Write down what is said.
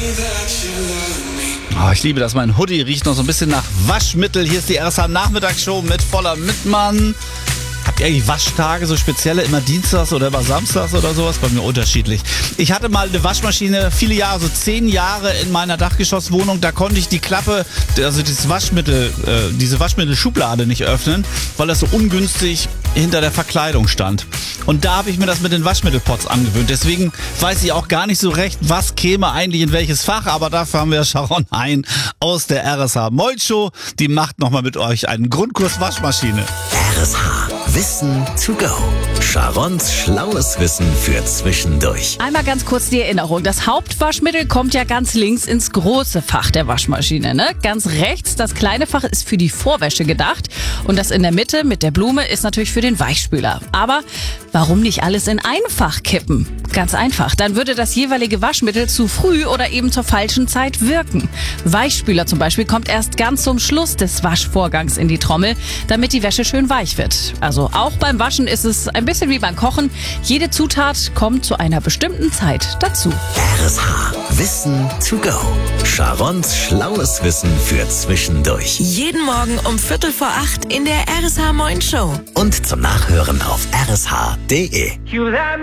Oh, ich liebe das. Mein Hoodie riecht noch so ein bisschen nach Waschmittel. Hier ist die RSH Nachmittagsshow mit Voller Mittmann. Habt ihr eigentlich Waschtage, so spezielle, immer dienstags oder immer samstags oder sowas? Bei mir unterschiedlich. Ich hatte mal eine Waschmaschine, viele Jahre, so 10 Jahre in meiner Dachgeschosswohnung. Da konnte ich die Klappe, also diese Waschmittelschublade nicht öffnen, weil das so ungünstig hinter der Verkleidung stand. Und da habe ich mir das mit den Waschmittelpots angewöhnt. Deswegen weiß ich auch gar nicht so recht, was käme eigentlich in welches Fach. Aber dafür haben wir Sharon Hein aus der RSH Moin Show. Die macht nochmal mit euch einen Grundkurs Waschmaschine. RSH Wissen to go. Sharons schlaues Wissen für zwischendurch. Einmal ganz kurz die Erinnerung. Das Hauptwaschmittel kommt ja ganz links ins große Fach der Waschmaschine, ne? Ganz rechts, das kleine Fach ist für die Vorwäsche gedacht. Und das in der Mitte mit der Blume ist natürlich für den Weichspüler. Aber warum nicht alles in ein Fach kippen? Ganz einfach. Dann würde das jeweilige Waschmittel zu früh oder eben zur falschen Zeit wirken. Weichspüler zum Beispiel kommt erst ganz zum Schluss des Waschvorgangs in die Trommel, damit die Wäsche schön weich wird. Also auch beim Waschen ist es ein bisschen wie beim Kochen. Jede Zutat kommt zu einer bestimmten Zeit dazu. RSH Wissen to go. Sharons schlaues Wissen für zwischendurch. Jeden Morgen um 7:45 in der RSH Moin Show. Und zum Nachhören auf rsh.de.